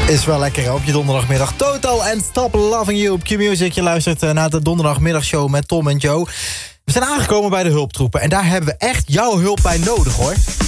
Is wel lekker hè, op je donderdagmiddag. Total and Stop Loving You op Q-Music. Je luistert naar de donderdagmiddagshow met Tom en Joe. We zijn aangekomen bij de hulptroepen. En daar hebben we echt jouw hulp bij nodig hoor.